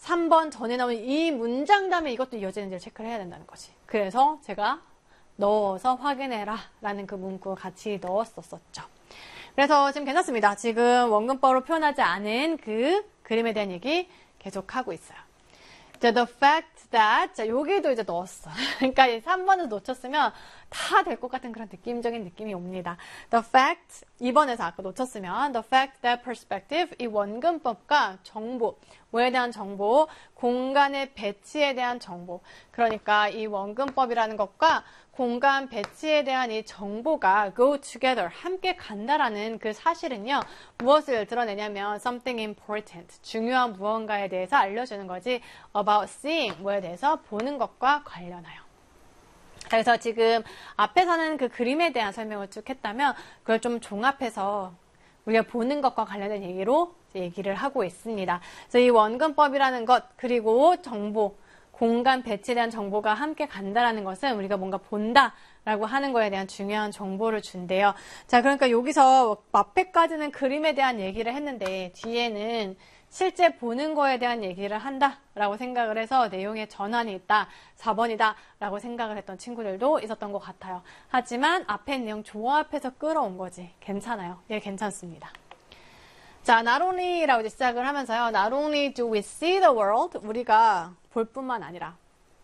3번 전에 나온 이 문장 다음에 이것도 이어지는지를 체크를 해야 된다는 거지. 그래서 제가 넣어서 확인해라 라는 그 문구 같이 넣었었죠. 그래서 지금 괜찮습니다. 지금 원근법으로 표현하지 않은 그 그림에 대한 얘기 계속하고 있어요. 자, the fact that, 자, 여기도 이제 넣었어. 그러니까 3번에서 놓쳤으면 다 될 것 같은 그런 느낌적인 느낌이 옵니다. The fact, 2번에서 아까 놓쳤으면, the fact that perspective, 이 원근법과 정보, 뭐에 대한 정보, 공간의 배치에 대한 정보. 그러니까 이 원근법이라는 것과 공간 배치에 대한 이 정보가 go together, 함께 간다라는 그 사실은요, 무엇을 드러내냐면 something important, 중요한 무언가에 대해서 알려주는 거지 about seeing, 뭐에 대해서 보는 것과 관련하여. 그래서 지금 앞에서는 그 그림에 대한 설명을 쭉 했다면 그걸 좀 종합해서 우리가 보는 것과 관련된 얘기로 얘기를 하고 있습니다. 그래서 이 원근법이라는 것, 그리고 정보, 공간 배치에 대한 정보가 함께 간다라는 것은 우리가 뭔가 본다라고 하는 거에 대한 중요한 정보를 준대요. 자, 그러니까 여기서 앞에까지는 그림에 대한 얘기를 했는데 뒤에는 실제 보는 거에 대한 얘기를 한다라고 생각을 해서 내용의 전환이 있다, 4번이다 라고 생각을 했던 친구들도 있었던 것 같아요. 하지만 앞에 내용 조합해서 끌어온 거지. 괜찮아요. 예, 괜찮습니다. 자, not only라고 이제 시작을 하면서요. Not only do we see the world, 우리가 볼 뿐만 아니라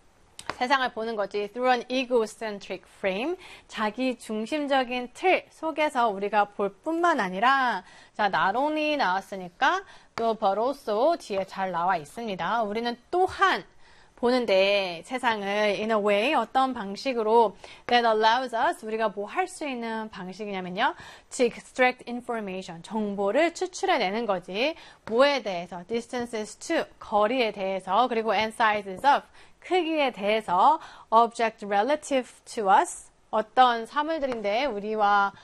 세상을 보는 거지. Through an egocentric frame, 자기 중심적인 틀 속에서 우리가 볼 뿐만 아니라, 자, not only 나왔으니까 또 but also 뒤에 잘 나와 있습니다. 우리는 또한 보는데 세상을 in a way, 어떤 방식으로 that allows us, 우리가 뭐 할 수 있는 방식이냐면요. to extract information, 정보를 추출해내는 거지. 뭐에 대해서, distances to, 거리에 대해서, 그리고 and sizes of, 크기에 대해서, object relative to us, 어떤 사물들인데 우리와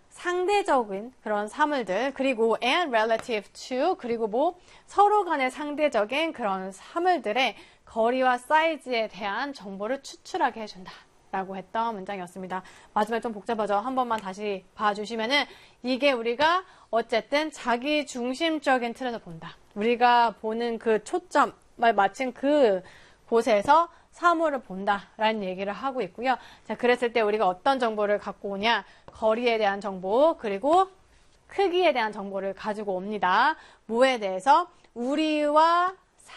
상대적인 그런 사물들, 그리고 and relative to, 그리고 뭐 서로 간의 상대적인 그런 사물들의 거리와 사이즈에 대한 정보를 추출하게 해준다 라고 했던 문장이었습니다. 마지막에 좀 복잡하죠? 한 번만 다시 봐주시면은 이게 우리가 어쨌든 자기 중심적인 틀에서 본다. 우리가 보는 그 초점, 마침 그 곳에서 사물을 본다라는 얘기를 하고 있고요. 자, 그랬을 때 우리가 어떤 정보를 갖고 오냐? 거리에 대한 정보, 그리고 크기에 대한 정보를 가지고 옵니다. 뭐에 대해서? 우리와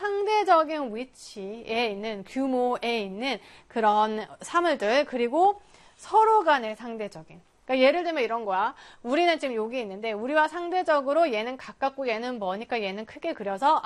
상대적인 위치에 있는, 규모에 있는 그런 사물들, 그리고 서로 간의 상대적인. 그러니까 예를 들면 이런 거야. 우리는 지금 여기 있는데 우리와 상대적으로 얘는 가깝고 얘는 머니까 얘는 크게 그려서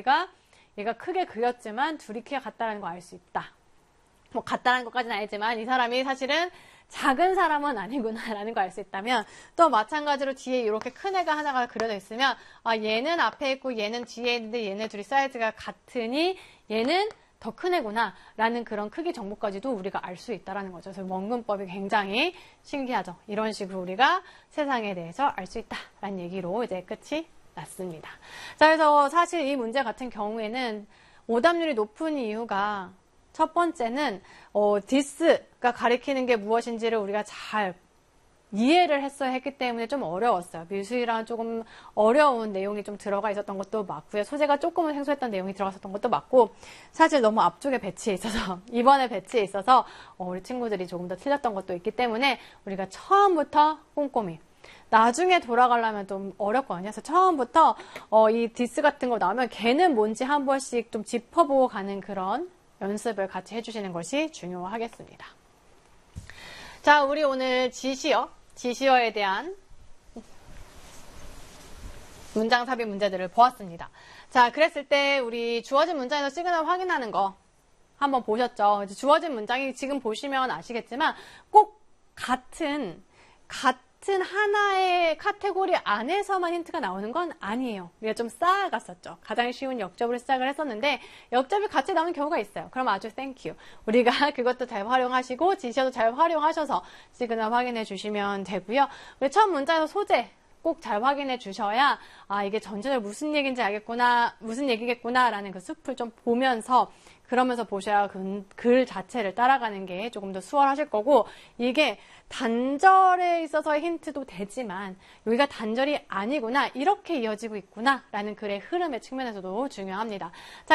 얘가 크게 그렸지만 둘이 키가 같다는 거 알 수 있다. 뭐 같다는 것까지는 알지만 이 사람이 사실은 작은 사람은 아니구나라는 거 알 수 있다면, 또 마찬가지로 뒤에 이렇게 큰 애가 하나가 그려져 있으면 얘는 앞에 있고 얘는 뒤에 있는데 얘네 둘이 사이즈가 같으니 얘는 더 큰 애구나 라는 그런 크기 정보까지도 우리가 알 수 있다는 거죠. 그래서 원근법이 굉장히 신기하죠. 이런 식으로 우리가 세상에 대해서 알 수 있다라는 얘기로 이제 끝이 났습니다. 자, 그래서 사실 이 문제 같은 경우에는 오답률이 높은 이유가 첫 번째는 this가 가리키는 게 무엇인지를 우리가 잘 이해를 했어야 했기 때문에 좀 어려웠어요. 뮤수이랑 조금 어려운 내용이 좀 들어가 있었던 것도 맞고요. 소재가 조금은 생소했던 내용이 들어갔었던 것도 맞고, 사실 너무 앞쪽에 배치해 있어서, 이번에 배치해 있어서 우리 친구들이 조금 더 틀렸던 것도 있기 때문에 우리가 처음부터 꼼꼼히, 나중에 돌아가려면 좀 어렵거든요. 그래서 처음부터 이 디스 같은 거 나오면 걔는 뭔지 한 번씩 좀 짚어보고 가는 그런 연습을 같이 해주시는 것이 중요하겠습니다. 자, 우리 오늘 지시어에 대한 문장 삽입 문제들을 보았습니다. 자, 그랬을 때 우리 주어진 문장에서 시그널 확인하는 거 한번 보셨죠? 이제 주어진 문장이 지금 보시면 아시겠지만 꼭 같은 하나의 카테고리 안에서만 힌트가 나오는 건 아니에요. 우리가 좀 쌓아갔었죠. 가장 쉬운 역접으로 시작을 했었는데 역접이 같이 나오는 경우가 있어요. 그럼 아주 땡큐. 우리가 그것도 잘 활용하시고 지시어도 잘 활용하셔서 시그널 확인해 주시면 되고요. 우리 첫 문장에서 소재 꼭 잘 확인해 주셔야 이게 전체적으로 무슨 얘기인지 알겠구나, 무슨 얘기겠구나 라는 그 숲을 좀 보면서 그러면서 보셔야 글 자체를 따라가는 게 조금 더 수월하실 거고, 이게 단절에 있어서의 힌트도 되지만 여기가 단절이 아니구나, 이렇게 이어지고 있구나 라는 글의 흐름의 측면에서도 중요합니다. 자,